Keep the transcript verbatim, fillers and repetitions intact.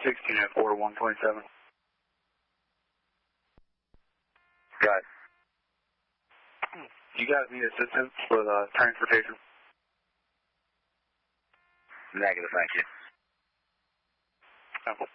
sixteen at four one point seven. Got it. Do you guys need assistance with uh, transportation? Negative, thank you. Oh.